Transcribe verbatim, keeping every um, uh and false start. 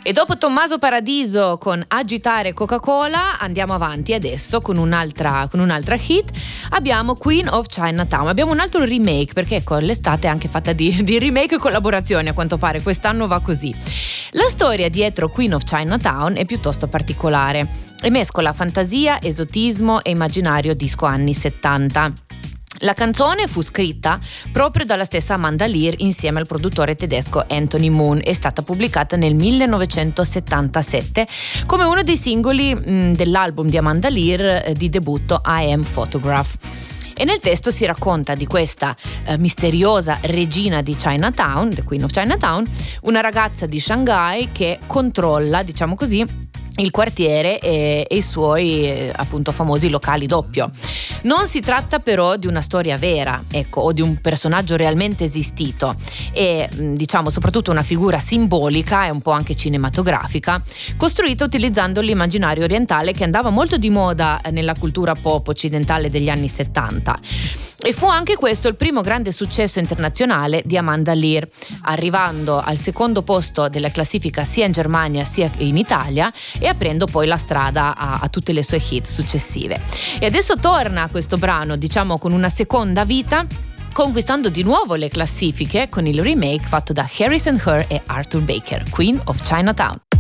E dopo Tommaso Paradiso con Agitare Coca-Cola andiamo avanti adesso con un'altra, con un'altra hit. Abbiamo Queen of Chinatown, abbiamo un altro remake, perché ecco, l'estate è anche fatta di, di remake e collaborazioni, a quanto pare quest'anno va così. La storia dietro Queen of Chinatown è piuttosto particolare e mescola fantasia, esotismo e immaginario disco anni settanta. La canzone fu scritta proprio dalla stessa Amanda Lear insieme al produttore tedesco Anthony Moon. È stata pubblicata nel millenovecentosettantasette come uno dei singoli mh, dell'album di Amanda Lear eh, di debutto I Am Photograph. E nel testo si racconta di questa eh, misteriosa regina di Chinatown, the Queen of Chinatown, una ragazza di Shanghai che controlla, diciamo così, il quartiere e, e i suoi eh, appunto famosi locali doppio. Non si tratta però di una storia vera, ecco, o di un personaggio realmente esistito, e diciamo soprattutto una figura simbolica e un po' anche cinematografica, costruita utilizzando l'immaginario orientale che andava molto di moda nella cultura pop occidentale degli anni settanta. E fu anche questo il primo grande successo internazionale di Amanda Lear, arrivando al secondo posto della classifica sia in Germania sia in Italia e aprendo poi la strada a, a tutte le sue hit successive. E adesso torna questo brano, diciamo, con una seconda vita, conquistando di nuovo le classifiche con il remake fatto da Harrison Her e Arthur Baker, Queen of Chinatown.